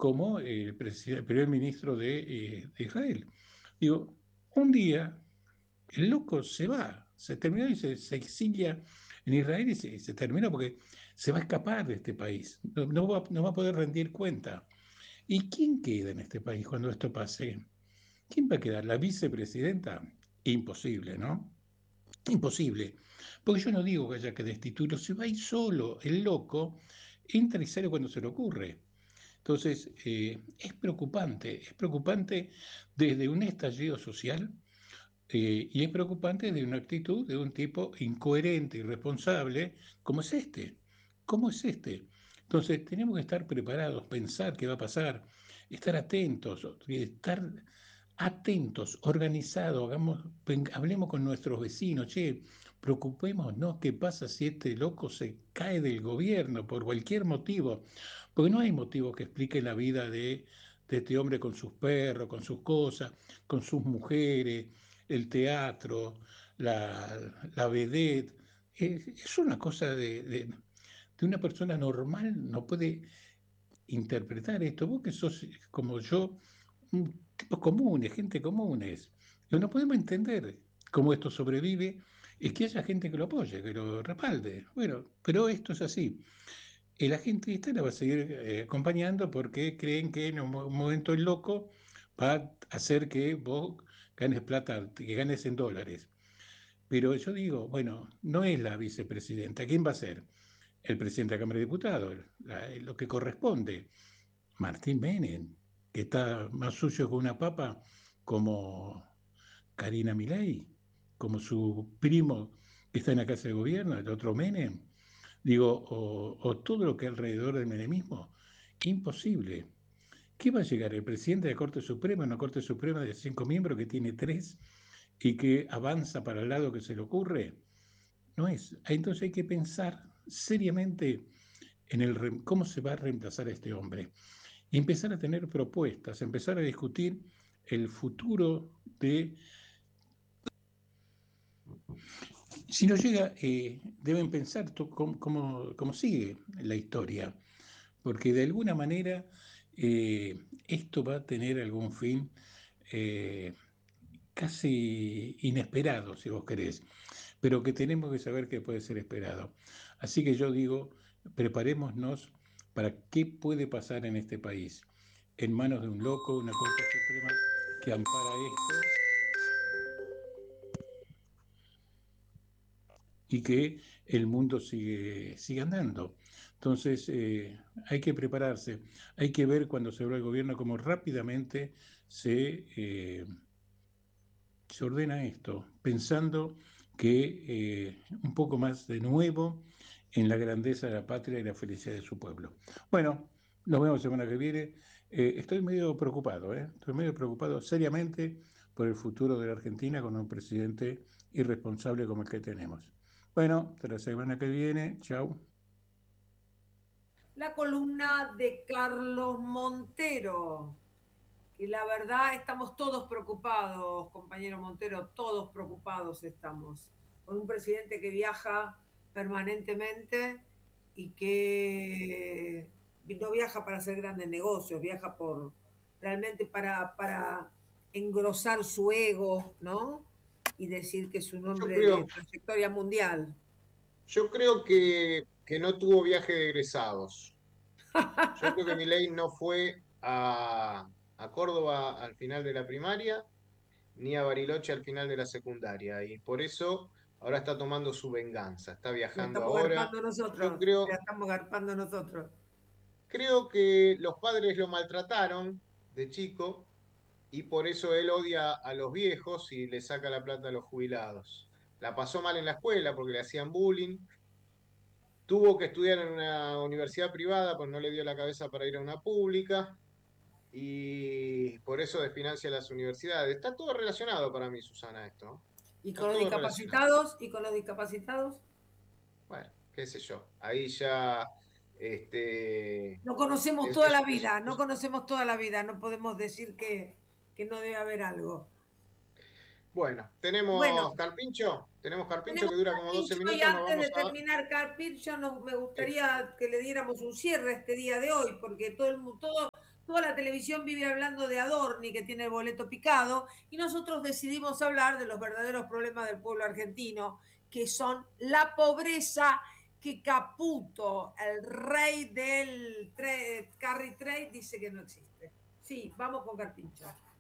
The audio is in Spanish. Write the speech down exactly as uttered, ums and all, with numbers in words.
como el, el primer ministro de, eh, de Israel. Digo, un día el loco se va, se terminó y se, se exilia en Israel y se, se termina porque se va a escapar de este país, no, no, va, no va a poder rendir cuenta. ¿Y quién queda en este país cuando esto pase? ¿Quién va a quedar? ¿La vicepresidenta? Imposible, ¿no? Imposible. Porque yo no digo que haya que destituirlo, se va a ir solo, el loco, entra y sale cuando se le ocurre. Entonces, eh, es preocupante, es preocupante desde un estallido social eh, y es preocupante de una actitud de un tipo incoherente, irresponsable, como es este. ¿Cómo es este? Entonces, tenemos que estar preparados, pensar qué va a pasar, estar atentos, estar atentos, organizados, hagamos, hablemos con nuestros vecinos, che, preocupémonos qué pasa si este loco se cae del gobierno por cualquier motivo, porque no hay motivo que explique la vida de, de este hombre con sus perros, con sus cosas, con sus mujeres, el teatro, la, la vedette. Es, es una cosa de, de, de una persona normal, no puede interpretar esto. Vos que sos como yo, un tipos comunes, gente comunes. Y no podemos entender cómo esto sobrevive, es que haya gente que lo apoye, que lo respalde. Bueno, pero esto es así. Y la gente esta la va a seguir eh, acompañando porque creen que en un, mo- un momento el loco va a hacer que vos ganes plata, que ganes en dólares. Pero yo digo, bueno, no es la vicepresidenta. ¿Quién va a ser? El presidente de la Cámara de Diputados, la- lo que corresponde. Martín Menem, que está más sucio que una papa, como Karina Milei, como su primo que está en la Casa de Gobierno, el otro Menem. Digo, o, o todo lo que hay alrededor del menemismo, imposible. ¿Qué va a llegar? ¿El presidente de la Corte Suprema, una Corte Suprema de cinco miembros que tiene tres y que avanza para el lado que se le ocurre? No es. Entonces hay que pensar seriamente en el cómo se va a reemplazar a este hombre y empezar a tener propuestas, empezar a discutir el futuro de... Si no llega, eh, deben pensar cómo, cómo, cómo sigue la historia, porque de alguna manera eh, esto va a tener algún fin eh, casi inesperado, si vos querés, pero que tenemos que saber que puede ser esperado. Así que yo digo, preparémonos para qué puede pasar en este país, en manos de un loco, una Corte Suprema que ampara esto y que el mundo sigue, sigue andando. Entonces, eh, hay que prepararse, hay que ver cuando se habla el gobierno cómo rápidamente se, eh, se ordena esto, pensando que eh, un poco más de nuevo en la grandeza de la patria y la felicidad de su pueblo. Bueno, nos vemos la semana que viene. Eh, estoy medio preocupado, ¿eh? Estoy medio preocupado seriamente por el futuro de la Argentina con un presidente irresponsable como el que tenemos. Bueno, hasta la semana que viene. Chau. La columna de Carlos Montero, que la verdad estamos todos preocupados, compañero Montero, todos preocupados estamos, con un presidente que viaja permanentemente y que no viaja para hacer grandes negocios, viaja por realmente para, para engrosar su ego, ¿no? Y decir que es un Yo hombre de creo, trayectoria mundial. yo creo que, que no tuvo viaje de egresados. Yo creo que Milei no fue a, a Córdoba al final de la primaria, ni a Bariloche al final de la secundaria, y por eso ahora está tomando su venganza, está La viajando estamos ahora. garpando Yo nosotros, la creo, estamos garpando nosotros. creo que los padres lo maltrataron de chico y por eso él odia a los viejos y le saca la plata a los jubilados. La pasó mal en la escuela porque le hacían bullying. Tuvo que estudiar en una universidad privada, pues no le dio la cabeza para ir a una pública y por eso desfinancia las universidades. Está todo relacionado para mí, Susana, esto, ¿no? Y con Está los todo relacionado. discapacitados, y con los discapacitados, Bueno, qué sé yo. Ahí ya, este, no conocemos es, toda la es- es- vida, no es- conocemos toda la vida, no podemos decir que, que no debe haber algo. bueno, Bueno, tenemos Carpincho, tenemos Carpincho tenemos que dura como doce Carpincho y minutos, nos antes vamos de a... terminar Carpincho, nos, me eh, gustaría que le diéramos un cierre este día de hoy, porque todo el mundo, todo, toda la televisión vive hablando de Adorni, que tiene el boleto picado, y nosotros decidimos hablar de los verdaderos problemas del pueblo argentino, que son la pobreza, que Caputo, el rey del trade, carry trade, dice que no existe. Sí, vamos con Carpincho.